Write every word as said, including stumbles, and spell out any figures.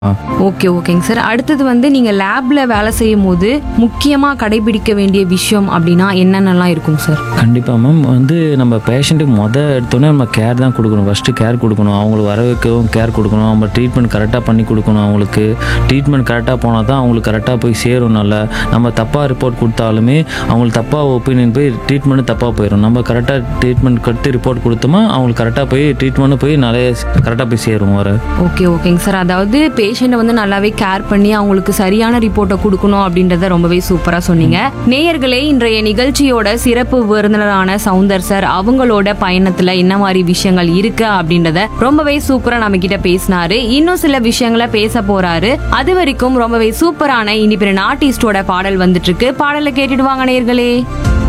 Okay ஓகேங்க sir. அடுத்தது வந்து நீங்கள் லேபில் வேலை செய்யும் போது முக்கியமாக கடைபிடிக்க வேண்டிய விஷயம் அப்படின்னா என்னென்னலாம் இருக்குங்க சார்? கண்டிப்பாக மேம். வந்து நம்ம பேஷண்ட்டுக்கு மொதல் எடுத்தோன்னே நம்ம கேர் தான் கொடுக்கணும். ஃபஸ்ட்டு கேர் கொடுக்கணும். அவங்களுக்கு வர வைக்கவும் கேர் கொடுக்கணும். நம்ம ட்ரீட்மெண்ட் கரெக்டாக பண்ணி கொடுக்கணும். அவங்களுக்கு ட்ரீட்மெண்ட் கரெக்டாக போனால் தான் அவங்களுக்கு கரெக்டாக போய் சேரும். நல்லா நம்ம தப்பாக ரிப்போர்ட் கொடுத்தாலுமே அவங்களுக்கு தப்பாக ஒப்பீனியன் போய் ட்ரீட்மெண்ட்டு தப்பாக போயிடும். நம்ம கரெக்டாக ட்ரீட்மெண்ட் கொடுத்து ரிப்போர்ட் கொடுத்தோமா அவங்களுக்கு கரெக்டாக போய் ட்ரீட்மெண்ட்டு போய் நிறைய கரெக்டாக போய் சேரும் வர. ஓகே ஓகேங்க சார். அதாவது பேஷண்ட்டை வந்து நல்லாவே கேர் பண்ணி அவங்களுக்கு சரியான ரிப்போர்ட்டை கொடுக்கணும் அப்படின்றத ரொம்பவே சூப்பராக சொன்னீங்க. நேயர்களே, இன்றைய நிகழ்ச்சியோட சிறப்பு விருந்தினரான சவுந்தர் சார் அவங்களோட பயணத்துல என்ன மாதிரி விஷயங்கள் இருக்கு அப்படின்றத ரொம்பவே சூப்பரா நம்ம கிட்ட பேசினாரு. இன்னும் சில விஷயங்களை பேச போறாரு. அது வரைக்கும் ரொம்பவே சூப்பரான இண்டிபெண்டன்ட் ஆர்டிஸ்டோட பாடல் வந்துட்டு இருக்கு. பாடலை கேட்டுட்டு வாங்க நேயர்களே.